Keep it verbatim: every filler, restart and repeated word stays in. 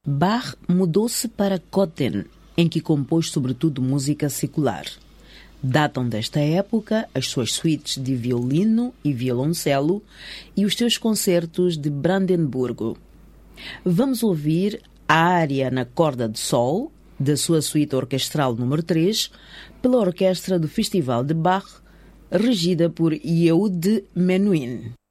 Bach mudou-se para Cöthen, em que compôs sobretudo música secular. Datam desta época as suas suítes de violino e violoncelo e os seus concertos de Brandemburgo. Vamos ouvir a área na corda de sol, da sua suíte orquestral número três, pela orquestra do Festival de Bach, regida por Yehud Menuhin.